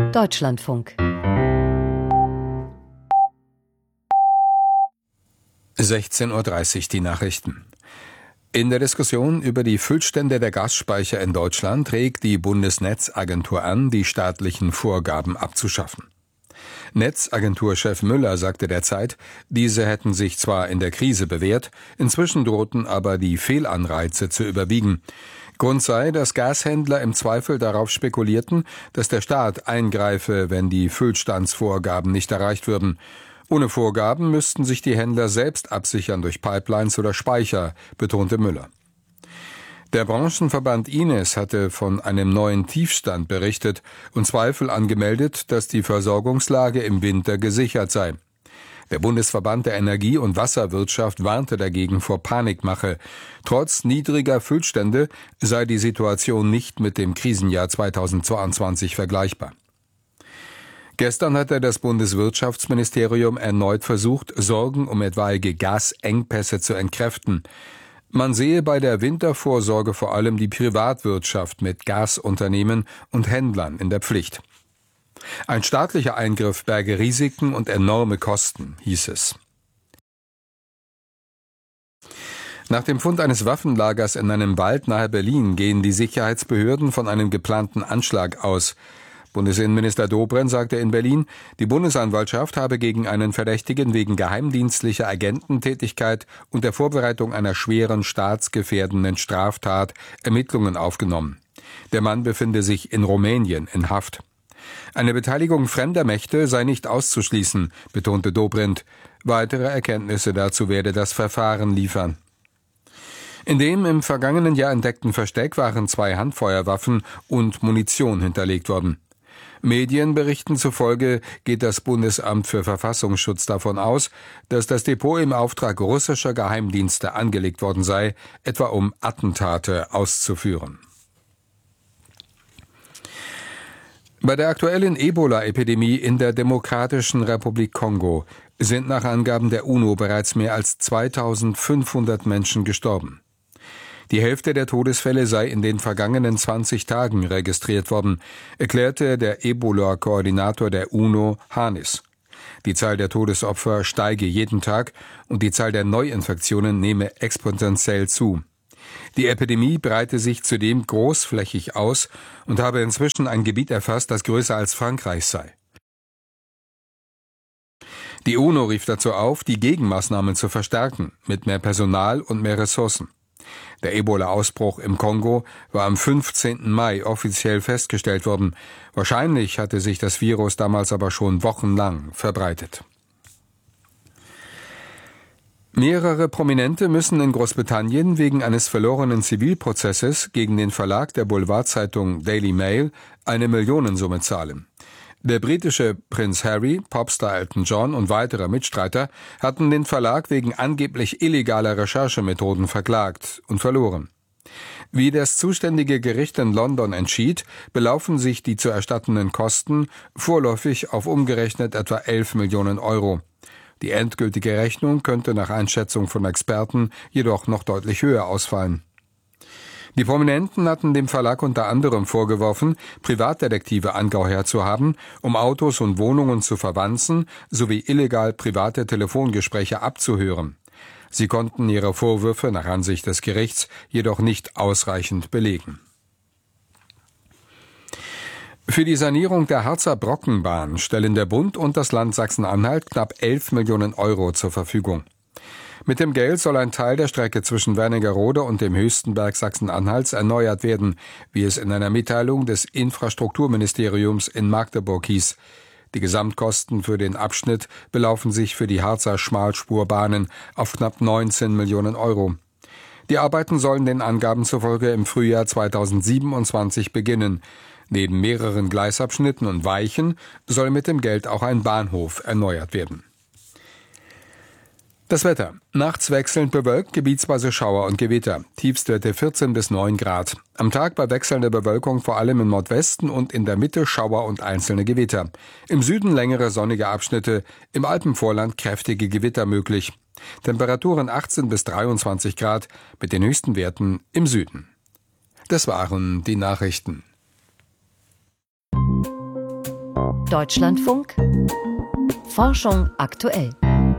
Deutschlandfunk. 16:30 Uhr die Nachrichten. In der Diskussion über die Füllstände der Gasspeicher in Deutschland regt die Bundesnetzagentur an, die staatlichen Vorgaben abzuschaffen. Netzagenturchef Müller sagte der Zeit, diese hätten sich zwar in der Krise bewährt, inzwischen drohten aber die Fehlanreize zu überwiegen. Grund sei, dass Gashändler im Zweifel darauf spekulierten, dass der Staat eingreife, wenn die Füllstandsvorgaben nicht erreicht würden. Ohne Vorgaben müssten sich die Händler selbst absichern durch Pipelines oder Speicher, betonte Müller. Der Branchenverband Ines hatte von einem neuen Tiefstand berichtet und Zweifel angemeldet, dass die Versorgungslage im Winter gesichert sei. Der Bundesverband der Energie- und Wasserwirtschaft warnte dagegen vor Panikmache. Trotz niedriger Füllstände sei die Situation nicht mit dem Krisenjahr 2022 vergleichbar. Gestern hatte das Bundeswirtschaftsministerium erneut versucht, Sorgen um etwaige Gasengpässe zu entkräften. Man sehe bei der Wintervorsorge vor allem die Privatwirtschaft mit Gasunternehmen und Händlern in der Pflicht. Ein staatlicher Eingriff berge Risiken und enorme Kosten, hieß es. Nach dem Fund eines Waffenlagers in einem Wald nahe Berlin gehen die Sicherheitsbehörden von einem geplanten Anschlag aus. Bundesinnenminister Dobrindt sagte in Berlin, die Bundesanwaltschaft habe gegen einen Verdächtigen wegen geheimdienstlicher Agententätigkeit und der Vorbereitung einer schweren staatsgefährdenden Straftat Ermittlungen aufgenommen. Der Mann befinde sich in Rumänien in Haft. Eine Beteiligung fremder Mächte sei nicht auszuschließen, betonte Dobrindt. Weitere Erkenntnisse dazu werde das Verfahren liefern. In dem im vergangenen Jahr entdeckten Versteck waren 2 Handfeuerwaffen und Munition hinterlegt worden. Medienberichten zufolge geht das Bundesamt für Verfassungsschutz davon aus, dass das Depot im Auftrag russischer Geheimdienste angelegt worden sei, etwa um Attentate auszuführen. Bei der aktuellen Ebola-Epidemie in der Demokratischen Republik Kongo sind nach Angaben der UNO bereits mehr als 2500 Menschen gestorben. Die Hälfte der Todesfälle sei in den vergangenen 20 Tagen registriert worden, erklärte der Ebola-Koordinator der UNO, Hanis. Die Zahl der Todesopfer steige jeden Tag und die Zahl der Neuinfektionen nehme exponentiell zu. Die Epidemie breite sich zudem großflächig aus und habe inzwischen ein Gebiet erfasst, das größer als Frankreich sei. Die UNO rief dazu auf, die Gegenmaßnahmen zu verstärken, mit mehr Personal und mehr Ressourcen. Der Ebola-Ausbruch im Kongo war am 15. Mai offiziell festgestellt worden. Wahrscheinlich hatte sich das Virus damals aber schon wochenlang verbreitet. Mehrere Prominente müssen in Großbritannien wegen eines verlorenen Zivilprozesses gegen den Verlag der Boulevardzeitung Daily Mail eine Millionensumme zahlen. Der britische Prinz Harry, Popstar Elton John und weitere Mitstreiter hatten den Verlag wegen angeblich illegaler Recherchemethoden verklagt und verloren. Wie das zuständige Gericht in London entschied, belaufen sich die zu erstattenden Kosten vorläufig auf umgerechnet etwa 11 Millionen Euro. Die endgültige Rechnung könnte nach Einschätzung von Experten jedoch noch deutlich höher ausfallen. Die Prominenten hatten dem Verlag unter anderem vorgeworfen, Privatdetektive angeheuert zu haben, um Autos und Wohnungen zu verwanzen, sowie illegal private Telefongespräche abzuhören. Sie konnten ihre Vorwürfe nach Ansicht des Gerichts jedoch nicht ausreichend belegen. Für die Sanierung der Harzer Brockenbahn stellen der Bund und das Land Sachsen-Anhalt knapp 11 Millionen Euro zur Verfügung. Mit dem Geld soll ein Teil der Strecke zwischen Wernigerode und dem höchsten Berg Sachsen-Anhalts erneuert werden, wie es in einer Mitteilung des Infrastrukturministeriums in Magdeburg hieß. Die Gesamtkosten für den Abschnitt belaufen sich für die Harzer Schmalspurbahnen auf knapp 19 Millionen Euro. Die Arbeiten sollen den Angaben zufolge im Frühjahr 2027 beginnen. Neben mehreren Gleisabschnitten und Weichen soll mit dem Geld auch ein Bahnhof erneuert werden. Das Wetter. Nachts wechselnd bewölkt, gebietsweise Schauer und Gewitter. Tiefstwerte 14 bis 9 Grad. Am Tag bei wechselnder Bewölkung vor allem im Nordwesten und in der Mitte Schauer und einzelne Gewitter. Im Süden längere sonnige Abschnitte, im Alpenvorland kräftige Gewitter möglich. Temperaturen 18 bis 23 Grad mit den höchsten Werten im Süden. Das waren die Nachrichten. Deutschlandfunk Forschung aktuell.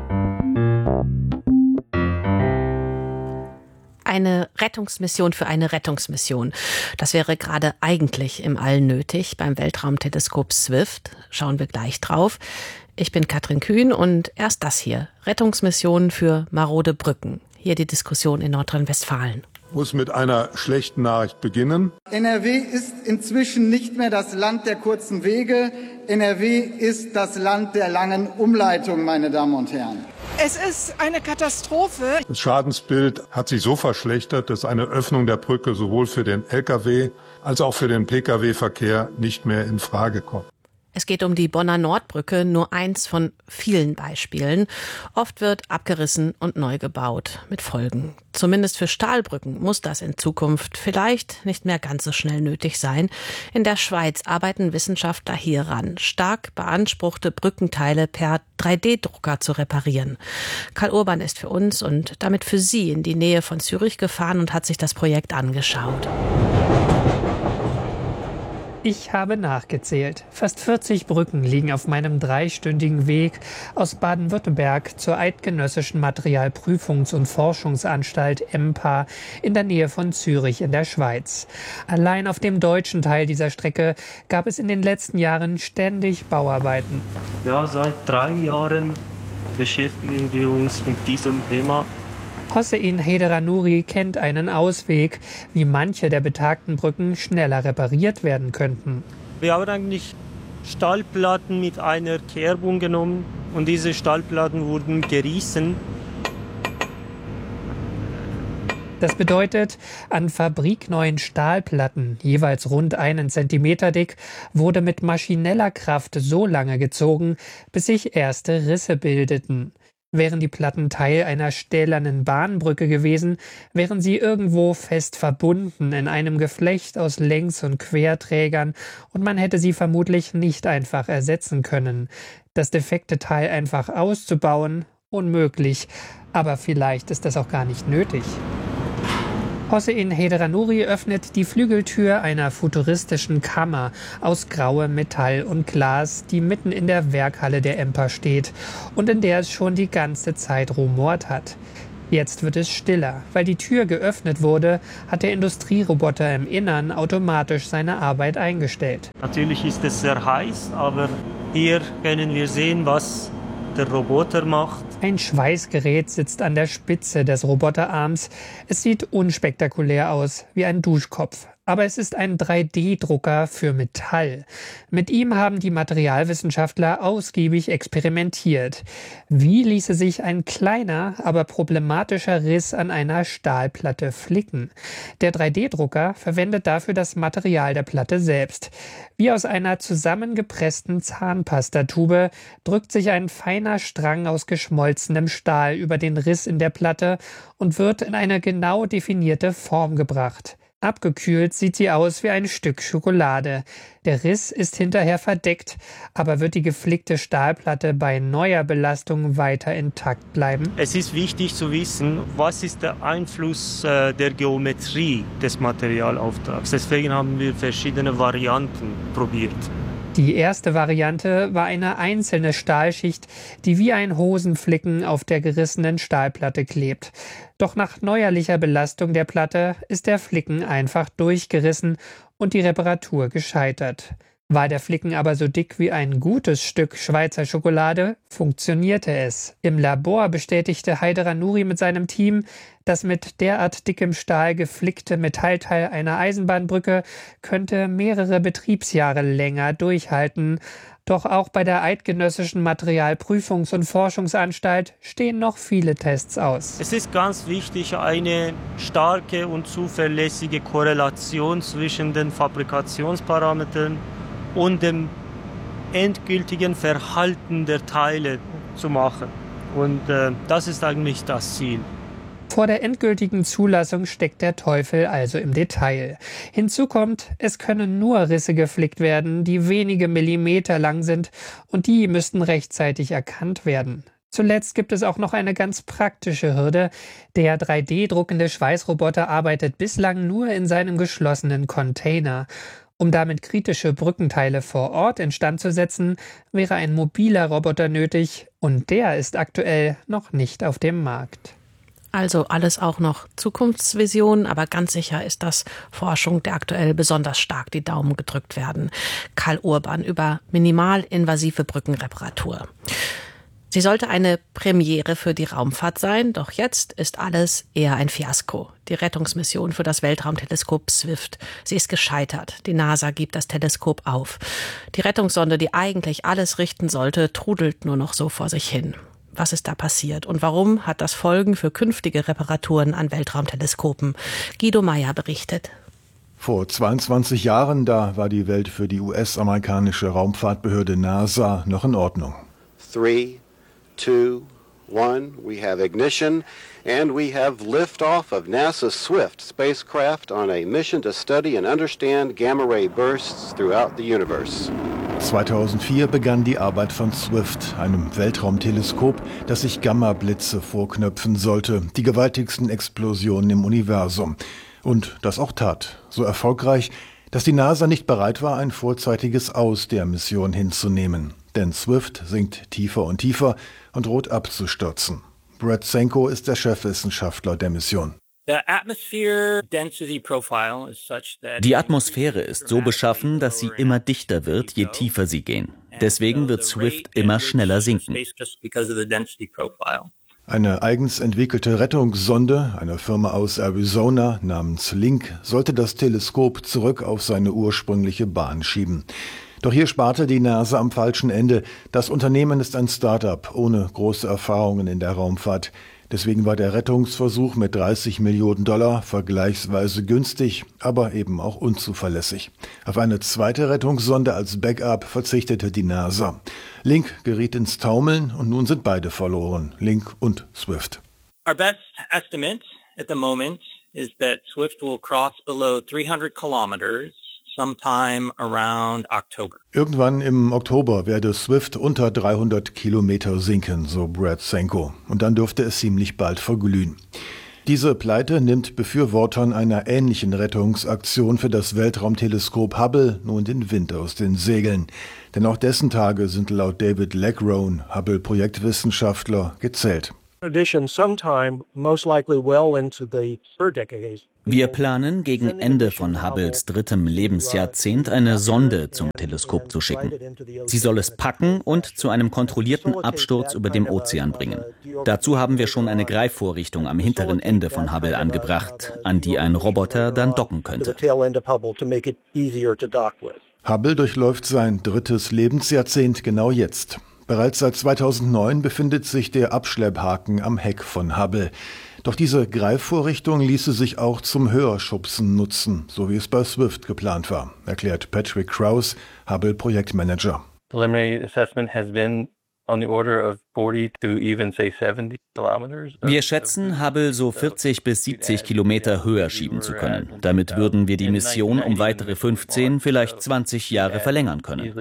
Eine Rettungsmission für eine Rettungsmission. Das wäre gerade eigentlich im All nötig beim Weltraumteleskop SWIFT. Schauen wir gleich drauf. Ich bin Katrin Kühn und erst das hier. Rettungsmission für marode Brücken. Hier die Diskussion in Nordrhein-Westfalen. Muss mit einer schlechten Nachricht beginnen. NRW ist inzwischen nicht mehr das Land der kurzen Wege. NRW ist das Land der langen Umleitungen, meine Damen und Herren. Es ist eine Katastrophe. Das Schadensbild hat sich so verschlechtert, dass eine Öffnung der Brücke sowohl für den Lkw als auch für den Pkw-Verkehr nicht mehr in Frage kommt. Es geht um die Bonner Nordbrücke, nur eins von vielen Beispielen. Oft wird abgerissen und neu gebaut, mit Folgen. Zumindest für Stahlbrücken muss das in Zukunft vielleicht nicht mehr ganz so schnell nötig sein. In der Schweiz arbeiten Wissenschaftler hieran, stark beanspruchte Brückenteile per 3D-Drucker zu reparieren. Karl Urban ist für uns und damit für Sie in die Nähe von Zürich gefahren und hat sich das Projekt angeschaut. Ich habe nachgezählt. Fast 40 Brücken liegen auf meinem 3-stündigen Weg aus Baden-Württemberg zur Eidgenössischen Materialprüfungs- und Forschungsanstalt EMPA in der Nähe von Zürich in der Schweiz. Allein auf dem deutschen Teil dieser Strecke gab es in den letzten Jahren ständig Bauarbeiten. Ja, seit 3 Jahren beschäftigen wir uns mit diesem Thema. Hossein Hederanuri kennt einen Ausweg, wie manche der betagten Brücken schneller repariert werden könnten. Wir haben eigentlich Stahlplatten mit einer Kerbung genommen und diese Stahlplatten wurden gerissen. Das bedeutet, an fabrikneuen Stahlplatten, jeweils rund 1 Zentimeter dick, wurde mit maschineller Kraft so lange gezogen, bis sich erste Risse bildeten. Wären die Platten Teil einer stählernen Bahnbrücke gewesen, wären sie irgendwo fest verbunden in einem Geflecht aus Längs- und Querträgern und man hätte sie vermutlich nicht einfach ersetzen können. Das defekte Teil einfach auszubauen? Unmöglich. Aber vielleicht ist das auch gar nicht nötig. Hossein Hederanuri öffnet die Flügeltür einer futuristischen Kammer aus grauem Metall und Glas, die mitten in der Werkhalle der EMPA steht und in der es schon die ganze Zeit rumort hat. Jetzt wird es stiller. Weil die Tür geöffnet wurde, hat der Industrieroboter im Innern automatisch seine Arbeit eingestellt. Natürlich ist es sehr heiß, aber hier können wir sehen, was der Roboter macht. Ein Schweißgerät sitzt an der Spitze des Roboterarms. Es sieht unspektakulär aus, wie ein Duschkopf. Aber es ist ein 3D-Drucker für Metall. Mit ihm haben die Materialwissenschaftler ausgiebig experimentiert. Wie ließe sich ein kleiner, aber problematischer Riss an einer Stahlplatte flicken? Der 3D-Drucker verwendet dafür das Material der Platte selbst. Wie aus einer zusammengepressten Zahnpastatube drückt sich ein feiner Strang aus geschmolzenem Stahl über den Riss in der Platte und wird in eine genau definierte Form gebracht. Abgekühlt sieht sie aus wie ein Stück Schokolade. Der Riss ist hinterher verdeckt, aber wird die geflickte Stahlplatte bei neuer Belastung weiter intakt bleiben? Es ist wichtig zu wissen, was ist der Einfluss der Geometrie des Materialauftrags. Deswegen haben wir verschiedene Varianten probiert. Die erste Variante war eine einzelne Stahlschicht, die wie ein Hosenflicken auf der gerissenen Stahlplatte klebt. Doch nach neuerlicher Belastung der Platte ist der Flicken einfach durchgerissen und die Reparatur gescheitert. War der Flicken aber so dick wie ein gutes Stück Schweizer Schokolade, funktionierte es. Im Labor bestätigte Hederanuri mit seinem Team, das mit derart dickem Stahl geflickte Metallteil einer Eisenbahnbrücke könnte mehrere Betriebsjahre länger durchhalten. Doch auch bei der Eidgenössischen Materialprüfungs- und Forschungsanstalt stehen noch viele Tests aus. Es ist ganz wichtig, eine starke und zuverlässige Korrelation zwischen den Fabrikationsparametern und dem endgültigen Verhalten der Teile zu machen. Und das ist eigentlich das Ziel. Vor der endgültigen Zulassung steckt der Teufel also im Detail. Hinzu kommt, es können nur Risse geflickt werden, die wenige Millimeter lang sind und die müssten rechtzeitig erkannt werden. Zuletzt gibt es auch noch eine ganz praktische Hürde. Der 3D-druckende Schweißroboter arbeitet bislang nur in seinem geschlossenen Container. Um damit kritische Brückenteile vor Ort instand zu setzen, wäre ein mobiler Roboter nötig und der ist aktuell noch nicht auf dem Markt. Also alles auch noch Zukunftsvisionen, aber ganz sicher ist das Forschung, der aktuell besonders stark die Daumen gedrückt werden. Karl Urban über minimalinvasive Brückenreparatur. Sie sollte eine Premiere für die Raumfahrt sein, doch jetzt ist alles eher ein Fiasko. Die Rettungsmission für das Weltraumteleskop SWIFT, sie ist gescheitert. Die NASA gibt das Teleskop auf. Die Rettungssonde, die eigentlich alles richten sollte, trudelt nur noch so vor sich hin. Was ist da passiert und warum hat das Folgen für künftige Reparaturen an Weltraumteleskopen? Guido Meyer berichtet. Vor 22 Jahren, da war die Welt für die US-amerikanische Raumfahrtbehörde NASA noch in Ordnung. 3, 2, 1, we have ignition and we have liftoff of NASA's SWIFT spacecraft on a mission to study and understand gamma-ray bursts throughout the universe. 2004 begann die Arbeit von SWIFT, einem Weltraumteleskop, das sich Gamma-Blitze vorknöpfen sollte, die gewaltigsten Explosionen im Universum. Und das auch tat, so erfolgreich, dass die NASA nicht bereit war, ein vorzeitiges Aus der Mission hinzunehmen. Denn SWIFT sinkt tiefer und tiefer und droht abzustürzen. Brett Senko ist der Chefwissenschaftler der Mission. Die Atmosphäre ist so beschaffen, dass sie immer dichter wird, je tiefer sie gehen. Deswegen wird SWIFT immer schneller sinken. Eine eigens entwickelte Rettungssonde einer Firma aus Arizona namens Link sollte das Teleskop zurück auf seine ursprüngliche Bahn schieben. Doch hier sparte die NASA am falschen Ende. Das Unternehmen ist ein Start-up ohne große Erfahrungen in der Raumfahrt. Deswegen war der Rettungsversuch mit $30 Millionen vergleichsweise günstig, aber eben auch unzuverlässig. Auf eine zweite Rettungssonde als Backup verzichtete die NASA. Link geriet ins Taumeln und nun sind beide verloren, Link und SWIFT. Our best estimate at the moment is that SWIFT will cross below 300 kilometers. Sometime around October. Irgendwann im Oktober werde SWIFT unter 300 Kilometer sinken, so Brett Senko. Und dann dürfte es ziemlich bald verglühen. Diese Pleite nimmt Befürwortern einer ähnlichen Rettungsaktion für das Weltraumteleskop Hubble nun den Wind aus den Segeln. Denn auch dessen Tage sind laut David Legrone, Hubble-Projektwissenschaftler, gezählt. Wir planen, gegen Ende von Hubbles drittem Lebensjahrzehnt eine Sonde zum Teleskop zu schicken. Sie soll es packen und zu einem kontrollierten Absturz über dem Ozean bringen. Dazu haben wir schon eine Greifvorrichtung am hinteren Ende von Hubble angebracht, an die ein Roboter dann docken könnte. Hubble durchläuft sein drittes Lebensjahrzehnt genau jetzt. Bereits seit 2009 befindet sich der Abschlepphaken am Heck von Hubble. Doch diese Greifvorrichtung ließe sich auch zum Höherschubsen nutzen, so wie es bei SWIFT geplant war, erklärt Patrick Krause, Hubble-Projektmanager. Wir schätzen, Hubble so 40 bis 70 Kilometer höher schieben zu können. Damit würden wir die Mission um weitere 15, vielleicht 20 Jahre verlängern können.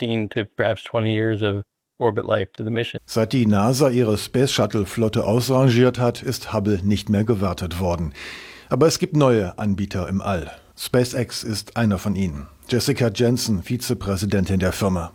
Seit die NASA ihre Space-Shuttle-Flotte ausrangiert hat, ist Hubble nicht mehr gewartet worden. Aber es gibt neue Anbieter im All. SpaceX ist einer von ihnen. Jessica Jensen, Vizepräsidentin der Firma.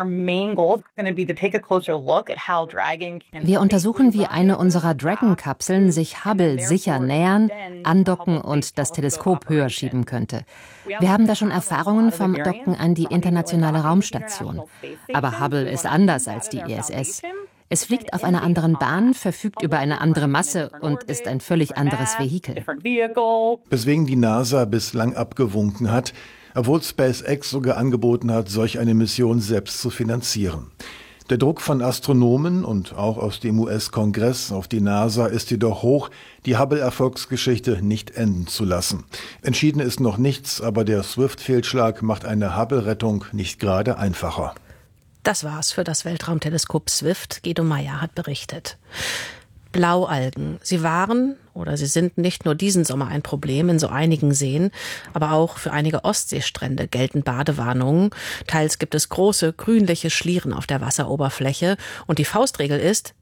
Wir untersuchen, wie eine unserer Dragon-Kapseln sich Hubble sicher nähern, andocken und das Teleskop höher schieben könnte. Wir haben da schon Erfahrungen vom Docken an die internationale Raumstation. Aber Hubble ist anders als die ISS. Es fliegt auf einer anderen Bahn, verfügt über eine andere Masse und ist ein völlig anderes Vehikel. Weswegen die NASA bislang abgewunken hat, obwohl SpaceX sogar angeboten hat, solch eine Mission selbst zu finanzieren. Der Druck von Astronomen und auch aus dem US-Kongress auf die NASA ist jedoch hoch, die Hubble-Erfolgsgeschichte nicht enden zu lassen. Entschieden ist noch nichts, aber der SWIFT-Fehlschlag macht eine Hubble-Rettung nicht gerade einfacher. Das war's für das Weltraumteleskop SWIFT. Guido Meyer hat berichtet. Blaualgen. Sie waren oder sie sind nicht nur diesen Sommer ein Problem in so einigen Seen, aber auch für einige Ostseestrände gelten Badewarnungen. Teils gibt es große grünliche Schlieren auf der Wasseroberfläche und die Faustregel ist,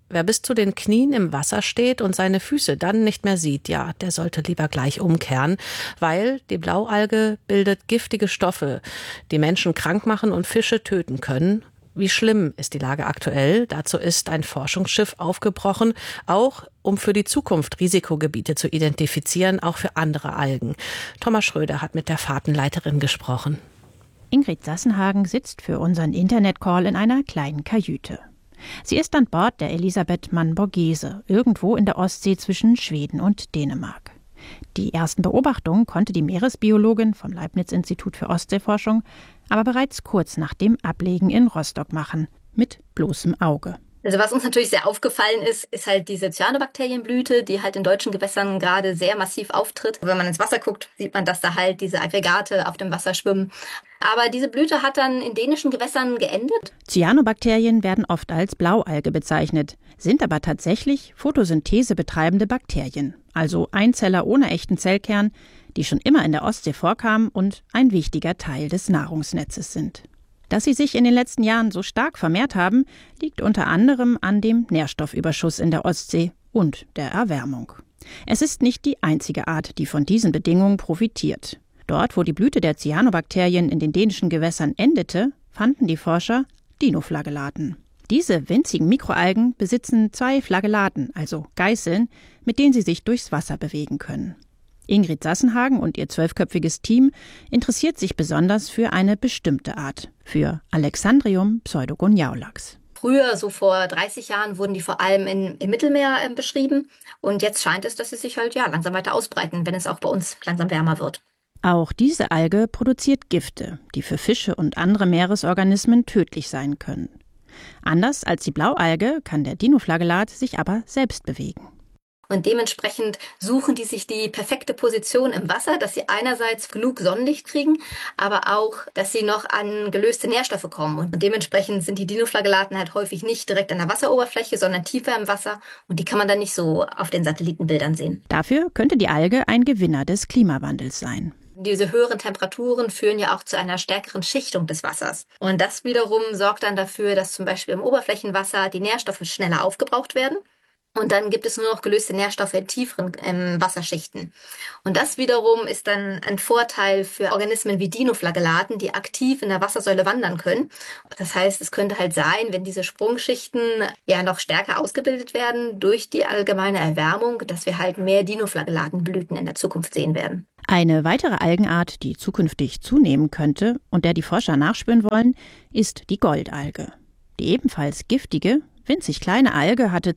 Wer bis zu den Knien im Wasser steht und seine Füße dann nicht mehr sieht, ja, der sollte lieber gleich umkehren, weil die Blaualge bildet giftige Stoffe, die Menschen krank machen und Fische töten können. Wie schlimm ist die Lage aktuell? Dazu ist ein Forschungsschiff aufgebrochen, auch um für die Zukunft Risikogebiete zu identifizieren, auch für andere Algen. Thomas Schröder hat mit der Fahrtenleiterin gesprochen. Ingrid Sassenhagen sitzt für unseren Internetcall in einer kleinen Kajüte. Sie ist an Bord der Elisabeth Mann-Borghese, irgendwo in der Ostsee zwischen Schweden und Dänemark. Die ersten Beobachtungen konnte die Meeresbiologin vom Leibniz-Institut für Ostseeforschung aber bereits kurz nach dem Ablegen in Rostock machen, mit bloßem Auge. Also was uns natürlich sehr aufgefallen ist halt diese Cyanobakterienblüte, die halt in deutschen Gewässern gerade sehr massiv auftritt. Wenn man ins Wasser guckt, sieht man, dass da halt diese Aggregate auf dem Wasser schwimmen. Aber diese Blüte hat dann in dänischen Gewässern geendet. Cyanobakterien werden oft als Blaualge bezeichnet, sind aber tatsächlich Photosynthese betreibende Bakterien, also Einzeller ohne echten Zellkern, die schon immer in der Ostsee vorkamen und ein wichtiger Teil des Nahrungsnetzes sind. Dass sie sich in den letzten Jahren so stark vermehrt haben, liegt unter anderem an dem Nährstoffüberschuss in der Ostsee und der Erwärmung. Es ist nicht die einzige Art, die von diesen Bedingungen profitiert. Dort, wo die Blüte der Cyanobakterien in den dänischen Gewässern endete, fanden die Forscher Dinoflagellaten. Diese winzigen Mikroalgen besitzen 2 Flagellaten, also Geißeln, mit denen sie sich durchs Wasser bewegen können. Ingrid Sassenhagen und ihr 12-köpfiges Team interessiert sich besonders für eine bestimmte Art, für Alexandrium pseudogoniaulax. Früher, so vor 30 Jahren, wurden die vor allem im Mittelmeer beschrieben. Und jetzt scheint es, dass sie sich halt langsam weiter ausbreiten, wenn es auch bei uns langsam wärmer wird. Auch diese Alge produziert Gifte, die für Fische und andere Meeresorganismen tödlich sein können. Anders als die Blaualge kann der Dinoflagellat sich aber selbst bewegen. Und dementsprechend suchen die sich die perfekte Position im Wasser, dass sie einerseits genug Sonnenlicht kriegen, aber auch, dass sie noch an gelöste Nährstoffe kommen. Und dementsprechend sind die Dinoflagellaten halt häufig nicht direkt an der Wasseroberfläche, sondern tiefer im Wasser. Und die kann man dann nicht so auf den Satellitenbildern sehen. Dafür könnte die Alge ein Gewinner des Klimawandels sein. Diese höheren Temperaturen führen ja auch zu einer stärkeren Schichtung des Wassers. Und das wiederum sorgt dann dafür, dass zum Beispiel im Oberflächenwasser die Nährstoffe schneller aufgebraucht werden. Und dann gibt es nur noch gelöste Nährstoffe in tieferen Wasserschichten. Und das wiederum ist dann ein Vorteil für Organismen wie Dinoflagellaten, die aktiv in der Wassersäule wandern können. Das heißt, es könnte halt sein, wenn diese Sprungschichten noch stärker ausgebildet werden durch die allgemeine Erwärmung, dass wir halt mehr Dinoflagellatenblüten in der Zukunft sehen werden. Eine weitere Algenart, die zukünftig zunehmen könnte und der die Forscher nachspüren wollen, ist die Goldalge. Die ebenfalls giftige, winzig kleine Alge hatte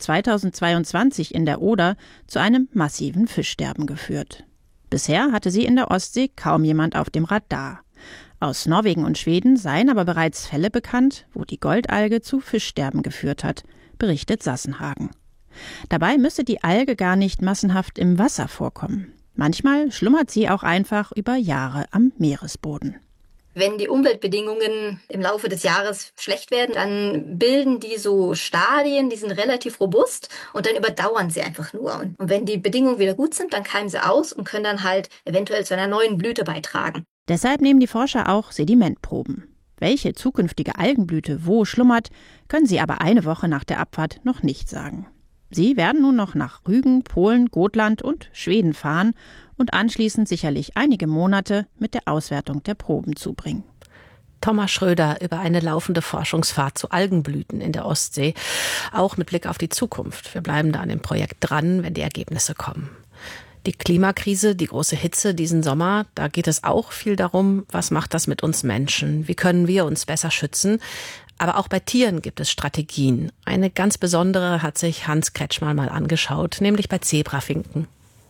2022 in der Oder zu einem massiven Fischsterben geführt. Bisher hatte sie in der Ostsee kaum jemand auf dem Radar. Aus Norwegen und Schweden seien aber bereits Fälle bekannt, wo die Goldalge zu Fischsterben geführt hat, berichtet Sassenhagen. Dabei müsse die Alge gar nicht massenhaft im Wasser vorkommen. Manchmal schlummert sie auch einfach über Jahre am Meeresboden. Wenn die Umweltbedingungen im Laufe des Jahres schlecht werden, dann bilden die so Stadien, die sind relativ robust und dann überdauern sie einfach nur. Und wenn die Bedingungen wieder gut sind, dann keimen sie aus und können dann halt eventuell zu einer neuen Blüte beitragen. Deshalb nehmen die Forscher auch Sedimentproben. Welche zukünftige Algenblüte wo schlummert, können sie aber eine Woche nach der Abfahrt noch nicht sagen. Sie werden nun noch nach Rügen, Polen, Gotland und Schweden fahren und anschließend sicherlich einige Monate mit der Auswertung der Proben zubringen. Thomas Schröder über eine laufende Forschungsfahrt zu Algenblüten in der Ostsee, auch mit Blick auf die Zukunft. Wir bleiben da an dem Projekt dran, wenn die Ergebnisse kommen. Die Klimakrise, die große Hitze diesen Sommer, da geht es auch viel darum, was macht das mit uns Menschen? Wie können wir uns besser schützen? Aber auch bei Tieren gibt es Strategien. Eine ganz besondere hat sich Hans Kretschmann mal angeschaut, nämlich bei Zebrafinken.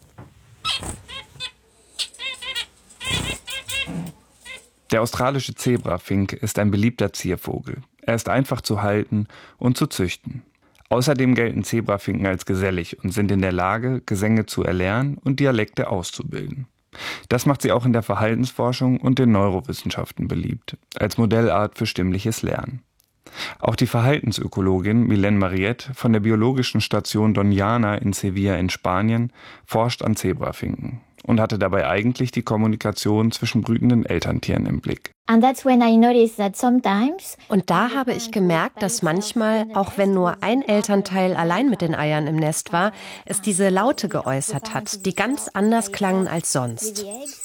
Der australische Zebrafink ist ein beliebter Ziervogel. Er ist einfach zu halten und zu züchten. Außerdem gelten Zebrafinken als gesellig und sind in der Lage, Gesänge zu erlernen und Dialekte auszubilden. Das macht sie auch in der Verhaltensforschung und den Neurowissenschaften beliebt, als Modellart für stimmliches Lernen. Auch die Verhaltensökologin Milene Mariette von der biologischen Station Doñana in Sevilla in Spanien forscht an Zebrafinken. und hatte dabei eigentlich die Kommunikation zwischen brütenden Elterntieren im Blick. Und da habe ich gemerkt, dass manchmal, auch wenn nur ein Elternteil allein mit den Eiern im Nest war, es diese Laute geäußert hat, die ganz anders klangen als sonst.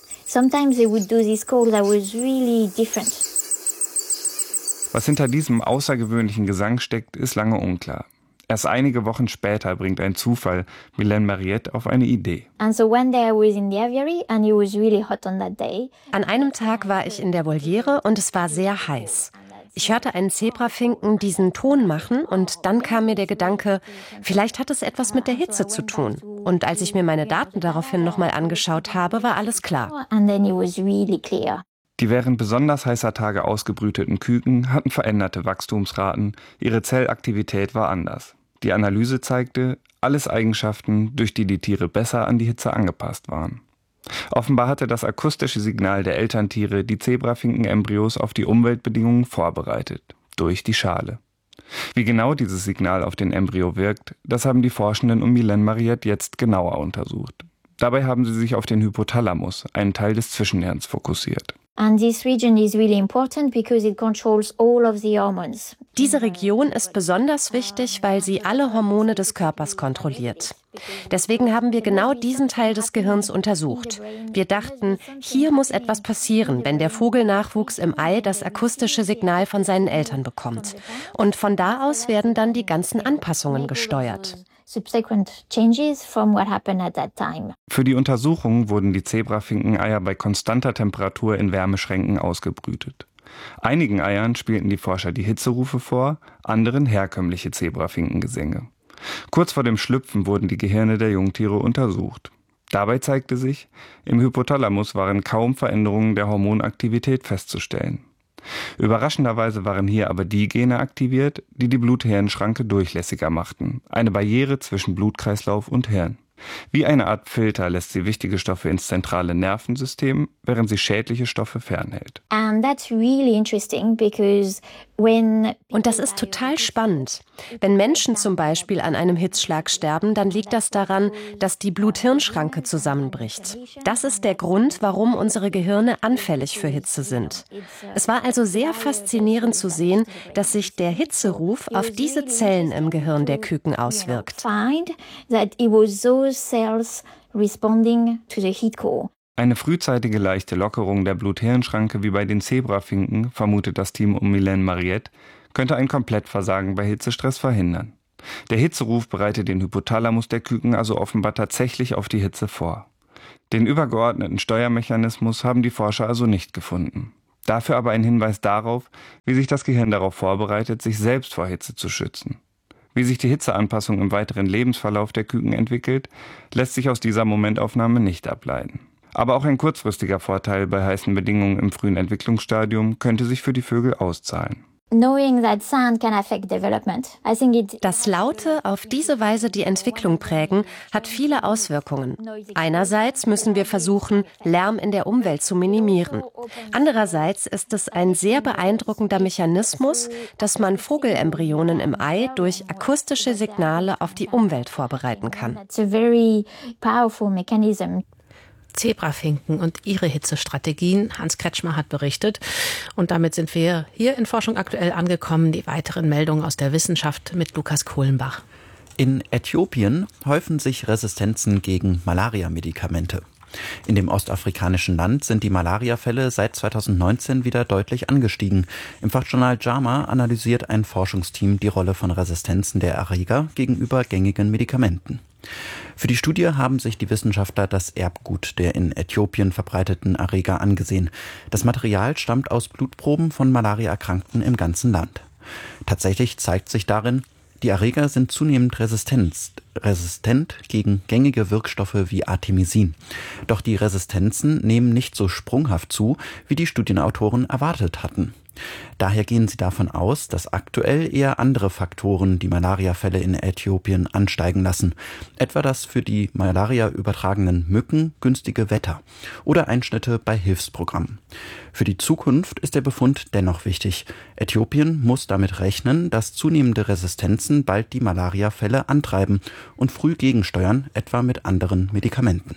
Was hinter diesem außergewöhnlichen Gesang steckt, ist lange unklar. Erst einige Wochen später bringt ein Zufall Mylène Mariette auf eine Idee. An einem Tag war ich in der Voliere und es war sehr heiß. Ich hörte einen Zebrafinken diesen Ton machen und dann kam mir der Gedanke, vielleicht hat es etwas mit der Hitze zu tun. Und als ich mir meine Daten daraufhin nochmal angeschaut habe, war alles klar. Die während besonders heißer Tage ausgebrüteten Küken hatten veränderte Wachstumsraten, ihre Zellaktivität war anders. Die Analyse zeigte, alles Eigenschaften, durch die die Tiere besser an die Hitze angepasst waren. Offenbar hatte das akustische Signal der Elterntiere die Zebrafinken-Embryos auf die Umweltbedingungen vorbereitet, durch die Schale. Wie genau dieses Signal auf den Embryo wirkt, das haben die Forschenden um Mylène Mariette jetzt genauer untersucht. Dabei haben sie sich auf den Hypothalamus, einen Teil des Zwischenhirns, fokussiert. Diese Region ist besonders wichtig, weil sie alle Hormone des Körpers kontrolliert. Deswegen haben wir genau diesen Teil des Gehirns untersucht. Wir dachten, hier muss etwas passieren, wenn der Vogelnachwuchs im Ei das akustische Signal von seinen Eltern bekommt. Und von da aus werden dann die ganzen Anpassungen gesteuert. Für die Untersuchung wurden die Zebrafinkeneier bei konstanter Temperatur in Wärmeschränken ausgebrütet. Einigen Eiern spielten die Forscher die Hitzerufe vor, anderen herkömmliche Zebrafinkengesänge. Kurz vor dem Schlüpfen wurden die Gehirne der Jungtiere untersucht. Dabei zeigte sich, im Hypothalamus waren kaum Veränderungen der Hormonaktivität festzustellen. Überraschenderweise waren hier aber die Gene aktiviert, die die Blut-Hirn-Schranke durchlässiger machten, eine Barriere zwischen Blutkreislauf und Hirn. Wie eine Art Filter lässt sie wichtige Stoffe ins zentrale Nervensystem, während sie schädliche Stoffe fernhält. Und das ist total spannend. Wenn Menschen zum Beispiel an einem Hitzschlag sterben, dann liegt das daran, dass die Blut-Hirn-Schranke zusammenbricht. Das ist der Grund, warum unsere Gehirne anfällig für Hitze sind. Es war also sehr faszinierend zu sehen, dass sich der Hitzeruf auf diese Zellen im Gehirn der Küken auswirkt. Eine frühzeitige leichte Lockerung der Blut-Hirn-Schranke wie bei den Zebrafinken, vermutet das Team um Mylène Mariette, könnte ein Komplettversagen bei Hitzestress verhindern. Der Hitzeruf bereitet den Hypothalamus der Küken also offenbar tatsächlich auf die Hitze vor. Den übergeordneten Steuermechanismus haben die Forscher also nicht gefunden. Dafür aber ein Hinweis darauf, wie sich das Gehirn darauf vorbereitet, sich selbst vor Hitze zu schützen. Wie sich die Hitzeanpassung im weiteren Lebensverlauf der Küken entwickelt, lässt sich aus dieser Momentaufnahme nicht ableiten. Aber auch ein kurzfristiger Vorteil bei heißen Bedingungen im frühen Entwicklungsstadium könnte sich für die Vögel auszahlen. Dass Laute auf diese Weise die Entwicklung prägen, hat viele Auswirkungen. Einerseits müssen wir versuchen, Lärm in der Umwelt zu minimieren. Andererseits ist es ein sehr beeindruckender Mechanismus, dass man Vogelembryonen im Ei durch akustische Signale auf die Umwelt vorbereiten kann. Zebrafinken und ihre Hitzestrategien. Hans Kretschmer hat berichtet. Und damit sind wir hier in Forschung aktuell angekommen. Die weiteren Meldungen aus der Wissenschaft mit Lukas Kohlenbach. In Äthiopien häufen sich Resistenzen gegen Malaria-Medikamente. In dem ostafrikanischen Land sind die Malariafälle seit 2019 wieder deutlich angestiegen. Im Fachjournal JAMA analysiert ein Forschungsteam die Rolle von Resistenzen der Erreger gegenüber gängigen Medikamenten. Für die Studie haben sich die Wissenschaftler das Erbgut der in Äthiopien verbreiteten Erreger angesehen. Das Material stammt aus Blutproben von Malaria-Erkrankten im ganzen Land. Tatsächlich zeigt sich darin, die Erreger sind zunehmend resistent gegen gängige Wirkstoffe wie Artemisin. Doch die Resistenzen nehmen nicht so sprunghaft zu, wie die Studienautoren erwartet hatten. Daher gehen sie davon aus, dass aktuell eher andere Faktoren die Malariafälle in Äthiopien ansteigen lassen, etwa das für die Malaria übertragenen Mücken günstige Wetter oder Einschnitte bei Hilfsprogrammen. Für die Zukunft ist der Befund dennoch wichtig. Äthiopien muss damit rechnen, dass zunehmende Resistenzen bald die Malariafälle antreiben und früh gegensteuern, etwa mit anderen Medikamenten.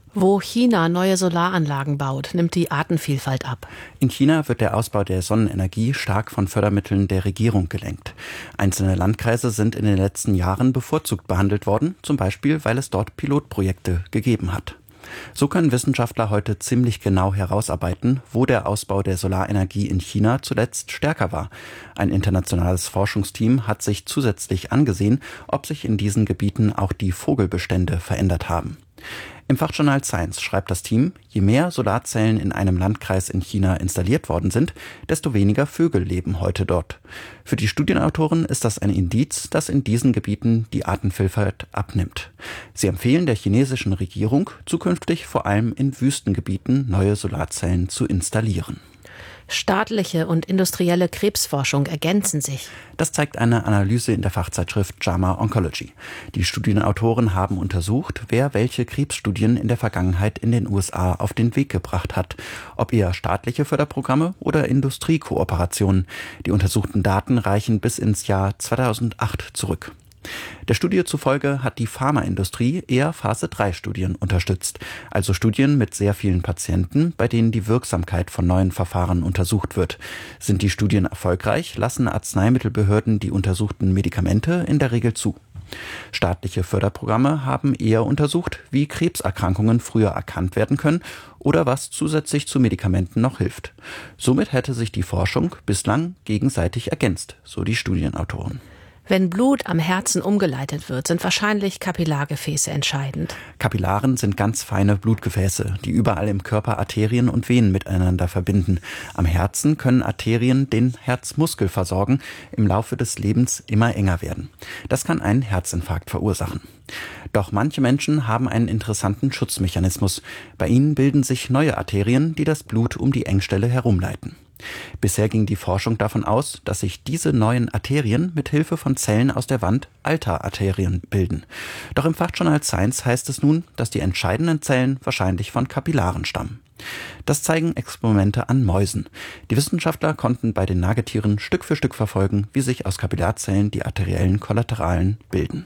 Wo China neue Solaranlagen baut, nimmt die Artenvielfalt ab. In China wird der Ausbau der Sonnenenergie stark von Fördermitteln der Regierung gelenkt. Einzelne Landkreise sind in den letzten Jahren bevorzugt behandelt worden, zum Beispiel, weil es dort Pilotprojekte gegeben hat. So können Wissenschaftler heute ziemlich genau herausarbeiten, wo der Ausbau der Solarenergie in China zuletzt stärker war. Ein internationales Forschungsteam hat sich zusätzlich angesehen, ob sich in diesen Gebieten auch die Vogelbestände verändert haben. Im Fachjournal Science schreibt das Team, je mehr Solarzellen in einem Landkreis in China installiert worden sind, desto weniger Vögel leben heute dort. Für die Studienautoren ist das ein Indiz, dass in diesen Gebieten die Artenvielfalt abnimmt. Sie empfehlen der chinesischen Regierung, zukünftig vor allem in Wüstengebieten neue Solarzellen zu installieren. Staatliche und industrielle Krebsforschung ergänzen sich. Das zeigt eine Analyse in der Fachzeitschrift JAMA Oncology. Die Studienautoren haben untersucht, wer welche Krebsstudien in der Vergangenheit in den USA auf den Weg gebracht hat. Ob eher staatliche Förderprogramme oder Industriekooperationen. Die untersuchten Daten reichen bis ins Jahr 2008 zurück. Der Studie zufolge hat die Pharmaindustrie eher Phase-3-Studien unterstützt, also Studien mit sehr vielen Patienten, bei denen die Wirksamkeit von neuen Verfahren untersucht wird. Sind die Studien erfolgreich, lassen Arzneimittelbehörden die untersuchten Medikamente in der Regel zu. Staatliche Förderprogramme haben eher untersucht, wie Krebserkrankungen früher erkannt werden können oder was zusätzlich zu Medikamenten noch hilft. Somit hätte sich die Forschung bislang gegenseitig ergänzt, so die Studienautoren. Wenn Blut am Herzen umgeleitet wird, sind wahrscheinlich Kapillargefäße entscheidend. Kapillaren sind ganz feine Blutgefäße, die überall im Körper Arterien und Venen miteinander verbinden. Am Herzen können Arterien den Herzmuskel versorgen, im Laufe des Lebens immer enger werden. Das kann einen Herzinfarkt verursachen. Doch manche Menschen haben einen interessanten Schutzmechanismus. Bei ihnen bilden sich neue Arterien, die das Blut um die Engstelle herumleiten. Bisher ging die Forschung davon aus, dass sich diese neuen Arterien mit Hilfe von Zellen aus der Wand alter Arterien bilden. Doch im Fachjournal Science heißt es nun, dass die entscheidenden Zellen wahrscheinlich von Kapillaren stammen. Das zeigen Experimente an Mäusen. Die Wissenschaftler konnten bei den Nagetieren Stück für Stück verfolgen, wie sich aus Kapillarzellen die arteriellen Kollateralen bilden.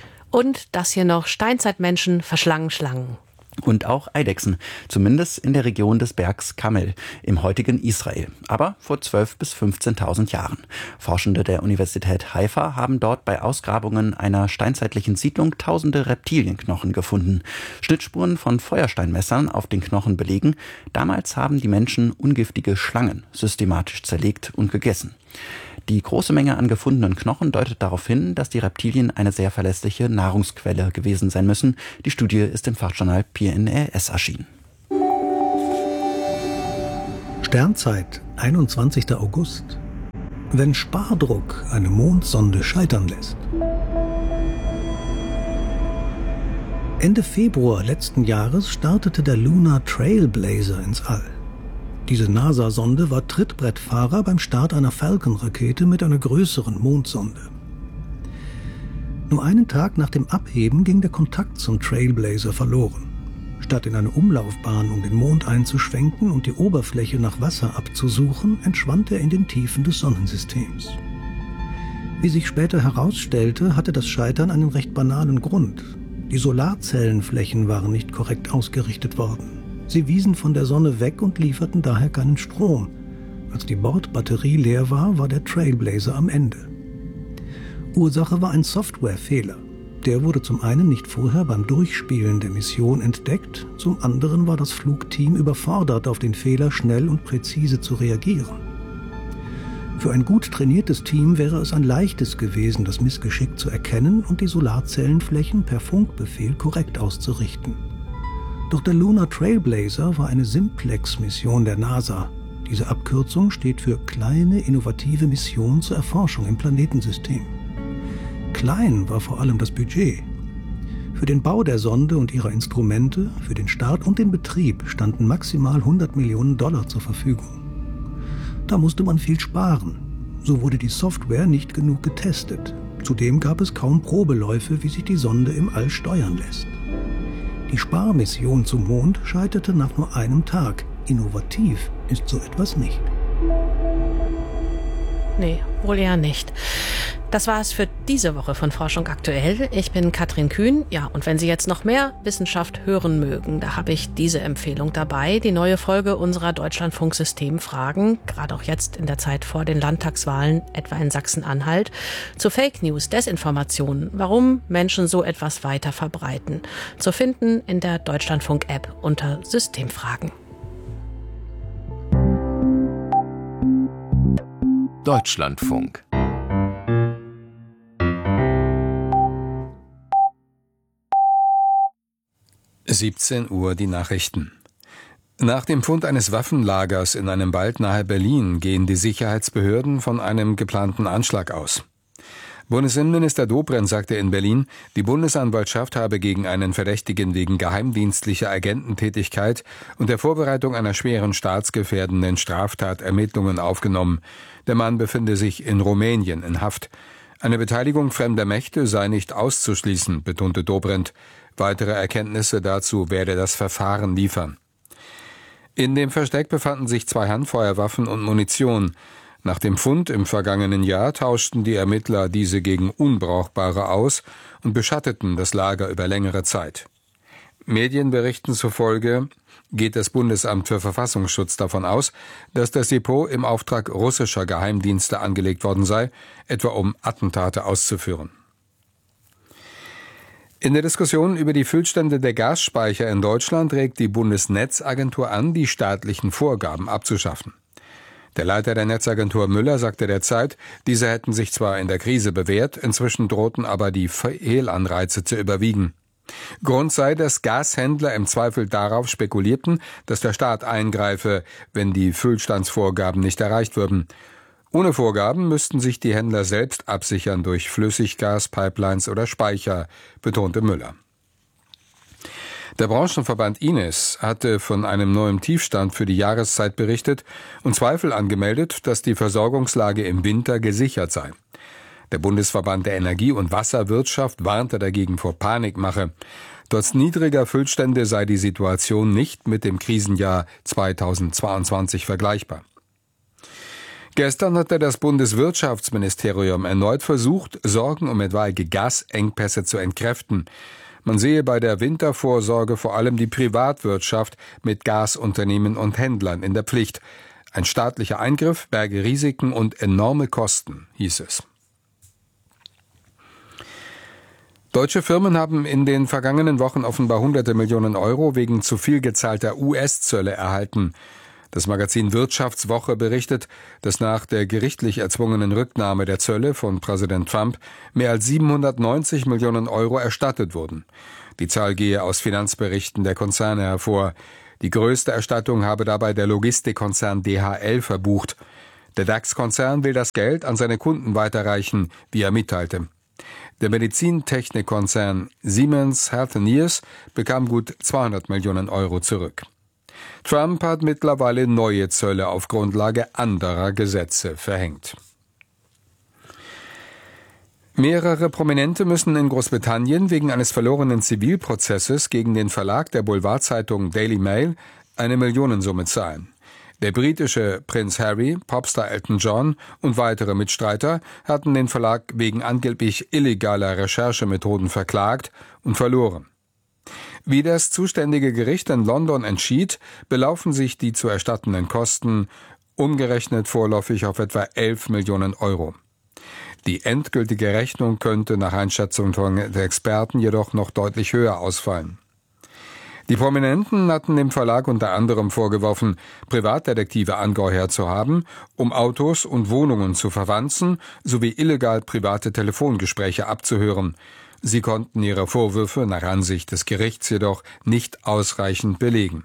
Und das hier noch: Steinzeitmenschen verschlangen Schlangen. Und auch Eidechsen, zumindest in der Region des Bergs Kamel im heutigen Israel, aber vor 12.000 bis 15.000 Jahren. Forschende der Universität Haifa haben dort bei Ausgrabungen einer steinzeitlichen Siedlung tausende Reptilienknochen gefunden. Schnittspuren von Feuersteinmessern auf den Knochen belegen, damals haben die Menschen ungiftige Schlangen systematisch zerlegt und gegessen. Die große Menge an gefundenen Knochen deutet darauf hin, dass die Reptilien eine sehr verlässliche Nahrungsquelle gewesen sein müssen. Die Studie ist im Fachjournal PNAS erschienen. Sternzeit, 21. August. Wenn Spardruck eine Mondsonde scheitern lässt. Ende Februar letzten Jahres startete der Lunar Trailblazer ins All. Diese NASA-Sonde war Trittbrettfahrer beim Start einer Falcon-Rakete mit einer größeren Mondsonde. Nur einen Tag nach dem Abheben ging der Kontakt zum Trailblazer verloren. Statt in eine Umlaufbahn um den Mond einzuschwenken und die Oberfläche nach Wasser abzusuchen, entschwand er in den Tiefen des Sonnensystems. Wie sich später herausstellte, hatte das Scheitern einen recht banalen Grund. Die Solarzellenflächen waren nicht korrekt ausgerichtet worden. Sie wiesen von der Sonne weg und lieferten daher keinen Strom. Als die Bordbatterie leer war der Trailblazer am Ende. Ursache war ein Softwarefehler. Der wurde zum einen nicht vorher beim Durchspielen der Mission entdeckt, zum anderen war das Flugteam überfordert, auf den Fehler schnell und präzise zu reagieren. Für ein gut trainiertes Team wäre es ein leichtes gewesen, das Missgeschick zu erkennen und die Solarzellenflächen per Funkbefehl korrekt auszurichten. Doch der Lunar Trailblazer war eine Simplex-Mission der NASA. Diese Abkürzung steht für Kleine Innovative Mission zur Erforschung im Planetensystem. Klein war vor allem das Budget. Für den Bau der Sonde und ihrer Instrumente, für den Start und den Betrieb standen maximal $100 Millionen zur Verfügung. Da musste man viel sparen. So wurde die Software nicht genug getestet. Zudem gab es kaum Probeläufe, wie sich die Sonde im All steuern lässt. Die Sparmission zum Mond scheiterte nach nur einem Tag. Innovativ ist so etwas nicht. Nee, wohl eher nicht. Das war es für diese Woche von Forschung aktuell. Ich bin Katrin Kühn. Ja, und wenn Sie jetzt noch mehr Wissenschaft hören mögen, da habe ich diese Empfehlung dabei. Die neue Folge unserer Deutschlandfunk-Systemfragen, gerade auch jetzt in der Zeit vor den Landtagswahlen, etwa in Sachsen-Anhalt, zu Fake News, Desinformationen, warum Menschen so etwas weiter verbreiten. Zu finden in der Deutschlandfunk-App unter Systemfragen. Deutschlandfunk. Uhr die Nachrichten. Nach dem Fund eines Waffenlagers in einem Wald nahe Berlin gehen die Sicherheitsbehörden von einem geplanten Anschlag aus. Bundesinnenminister Dobrindt sagte in Berlin, die Bundesanwaltschaft habe gegen einen Verdächtigen wegen geheimdienstlicher Agententätigkeit und der Vorbereitung einer schweren staatsgefährdenden Straftat Ermittlungen aufgenommen. Der Mann befinde sich in Rumänien in Haft. Eine Beteiligung fremder Mächte sei nicht auszuschließen, betonte Dobrindt. Weitere Erkenntnisse dazu werde das Verfahren liefern. In dem Versteck befanden sich 2 Handfeuerwaffen und Munition. Nach dem Fund im vergangenen Jahr tauschten die Ermittler diese gegen unbrauchbare aus und beschatteten das Lager über längere Zeit. Medienberichten zufolge geht das Bundesamt für Verfassungsschutz davon aus, dass das Depot im Auftrag russischer Geheimdienste angelegt worden sei, etwa um Attentate auszuführen. In der Diskussion über die Füllstände der Gasspeicher in Deutschland regt die Bundesnetzagentur an, die staatlichen Vorgaben abzuschaffen. Der Leiter der Netzagentur Müller sagte der Zeit, diese hätten sich zwar in der Krise bewährt, inzwischen drohten aber die Fehlanreize zu überwiegen. Grund sei, dass Gashändler im Zweifel darauf spekulierten, dass der Staat eingreife, wenn die Füllstandsvorgaben nicht erreicht würden. Ohne Vorgaben müssten sich die Händler selbst absichern durch Flüssiggas, Pipelines oder Speicher, betonte Müller. Der Branchenverband Ines hatte von einem neuen Tiefstand für die Jahreszeit berichtet und Zweifel angemeldet, dass die Versorgungslage im Winter gesichert sei. Der Bundesverband der Energie- und Wasserwirtschaft warnte dagegen vor Panikmache. Trotz niedriger Füllstände sei die Situation nicht mit dem Krisenjahr 2022 vergleichbar. Gestern hatte das Bundeswirtschaftsministerium erneut versucht, Sorgen um etwaige Gasengpässe zu entkräften. Man sehe bei der Wintervorsorge vor allem die Privatwirtschaft mit Gasunternehmen und Händlern in der Pflicht. Ein staatlicher Eingriff berge Risiken und enorme Kosten, hieß es. Deutsche Firmen haben in den vergangenen Wochen offenbar hunderte Millionen Euro wegen zu viel gezahlter US-Zölle erhalten. Das Magazin Wirtschaftswoche berichtet, dass nach der gerichtlich erzwungenen Rücknahme der Zölle von Präsident Trump mehr als 790 Millionen Euro erstattet wurden. Die Zahl gehe aus Finanzberichten der Konzerne hervor. Die größte Erstattung habe dabei der Logistikkonzern DHL verbucht. Der DAX-Konzern will das Geld an seine Kunden weiterreichen, wie er mitteilte. Der Medizintechnikkonzern Siemens Healthineers bekam gut 200 Millionen Euro zurück. Trump hat mittlerweile neue Zölle auf Grundlage anderer Gesetze verhängt. Mehrere Prominente müssen in Großbritannien wegen eines verlorenen Zivilprozesses gegen den Verlag der Boulevardzeitung Daily Mail eine Millionensumme zahlen. Der britische Prinz Harry, Popstar Elton John und weitere Mitstreiter hatten den Verlag wegen angeblich illegaler Recherchemethoden verklagt und verloren. Wie das zuständige Gericht in London entschied, belaufen sich die zu erstattenden Kosten umgerechnet vorläufig auf etwa 11 Millionen Euro. Die endgültige Rechnung könnte nach Einschätzung der Experten jedoch noch deutlich höher ausfallen. Die Prominenten hatten dem Verlag unter anderem vorgeworfen, Privatdetektive angeheuert zu haben, um Autos und Wohnungen zu verwanzen, sowie illegal private Telefongespräche abzuhören. Sie konnten ihre Vorwürfe nach Ansicht des Gerichts jedoch nicht ausreichend belegen.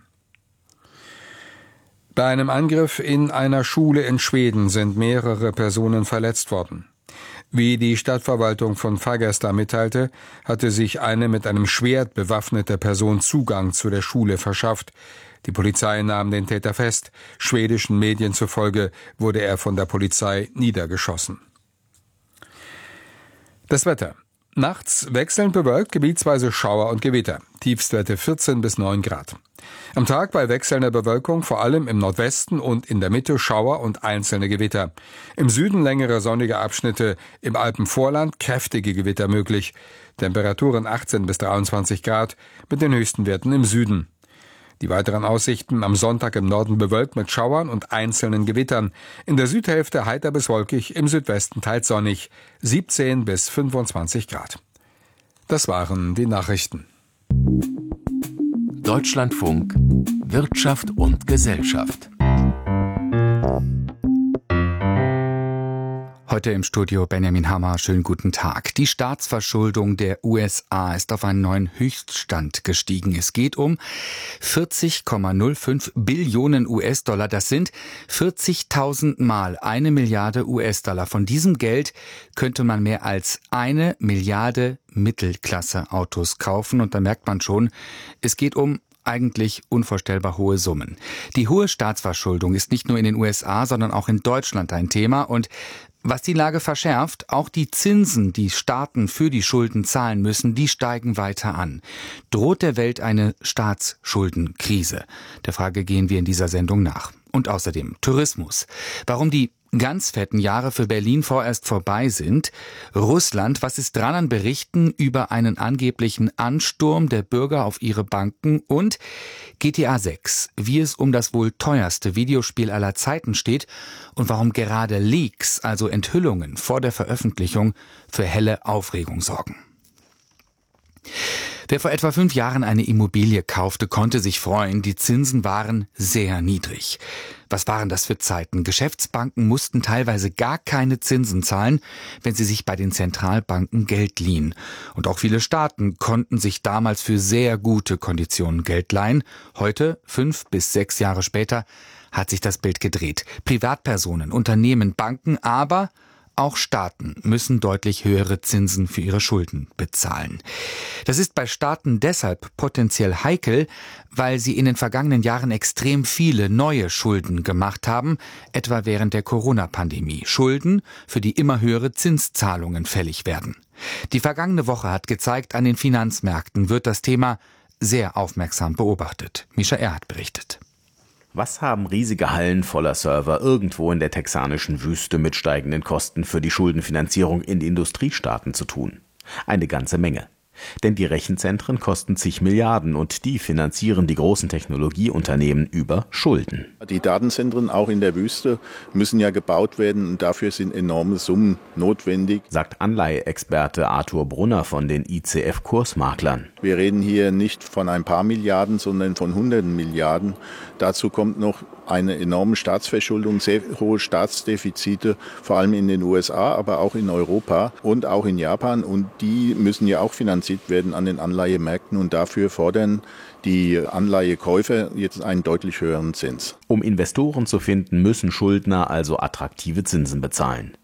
Bei einem Angriff in einer Schule in Schweden sind mehrere Personen verletzt worden. Wie die Stadtverwaltung von Fagersta mitteilte, hatte sich eine mit einem Schwert bewaffnete Person Zugang zu der Schule verschafft. Die Polizei nahm den Täter fest. Schwedischen Medien zufolge wurde er von der Polizei niedergeschossen. Das Wetter. Nachts wechselnd bewölkt, gebietsweise Schauer und Gewitter. Tiefstwerte 14 bis 9 Grad. Am Tag bei wechselnder Bewölkung vor allem im Nordwesten und in der Mitte Schauer und einzelne Gewitter. Im Süden längere sonnige Abschnitte, im Alpenvorland kräftige Gewitter möglich. Temperaturen 18 bis 23 Grad mit den höchsten Werten im Süden. Die weiteren Aussichten: am Sonntag im Norden bewölkt mit Schauern und einzelnen Gewittern. In der Südhälfte heiter bis wolkig, im Südwesten teils sonnig. 17 bis 25 Grad. Das waren die Nachrichten. Deutschlandfunk Wirtschaft und Gesellschaft. Heute im Studio Benjamin Hammer. Schönen guten Tag. Die Staatsverschuldung der USA ist auf einen neuen Höchststand gestiegen. Es geht um 40,05 Billionen US-Dollar. Das sind 40.000 Mal 1 Milliarde US-Dollar. Von diesem Geld könnte man mehr als 1 Milliarde Mittelklasse-Autos kaufen. Und da merkt man schon, es geht um eigentlich unvorstellbar hohe Summen. Die hohe Staatsverschuldung ist nicht nur in den USA, sondern auch in Deutschland ein Thema. Und was die Lage verschärft, auch die Zinsen, die Staaten für die Schulden zahlen müssen, die steigen weiter an. Droht der Welt eine Staatsschuldenkrise? Der Frage gehen wir in dieser Sendung nach. Und außerdem Tourismus. Warum die ganz fetten Jahre für Berlin vorerst vorbei sind. Russland, was ist dran an Berichten über einen angeblichen Ansturm der Bürger auf ihre Banken? Und GTA 6, wie es um das wohl teuerste Videospiel aller Zeiten steht und warum gerade Leaks, also Enthüllungen vor der Veröffentlichung, für helle Aufregung sorgen. Wer vor etwa 5 Jahren eine Immobilie kaufte, konnte sich freuen. Die Zinsen waren sehr niedrig. Was waren das für Zeiten? Geschäftsbanken mussten teilweise gar keine Zinsen zahlen, wenn sie sich bei den Zentralbanken Geld liehen. Und auch viele Staaten konnten sich damals für sehr gute Konditionen Geld leihen. Heute, 5 bis 6 Jahre später, hat sich das Bild gedreht. Privatpersonen, Unternehmen, Banken, aber auch Staaten müssen deutlich höhere Zinsen für ihre Schulden bezahlen. Das ist bei Staaten deshalb potenziell heikel, weil sie in den vergangenen Jahren extrem viele neue Schulden gemacht haben, etwa während der Corona-Pandemie. Schulden, für die immer höhere Zinszahlungen fällig werden. Die vergangene Woche hat gezeigt, an den Finanzmärkten wird das Thema sehr aufmerksam beobachtet. Mischa Erhardt berichtet. Was haben riesige Hallen voller Server irgendwo in der texanischen Wüste mit steigenden Kosten für die Schuldenfinanzierung in Industriestaaten zu tun? Eine ganze Menge. Denn die Rechenzentren kosten zig Milliarden und die finanzieren die großen Technologieunternehmen über Schulden. Die Datenzentren auch in der Wüste müssen ja gebaut werden und dafür sind enorme Summen notwendig, sagt Anleiheexperte Arthur Brunner von den ICF-Kursmaklern. Wir reden hier nicht von ein paar Milliarden, sondern von hunderten Milliarden. Dazu kommt noch eine enorme Staatsverschuldung, sehr hohe Staatsdefizite, vor allem in den USA, aber auch in Europa und auch in Japan. Und die müssen ja auch finanziert werden an den Anleihemärkten und dafür fordern die Anleihekäufer jetzt einen deutlich höheren Zins. Um Investoren zu finden, müssen Schuldner also attraktive Zinsen bezahlen.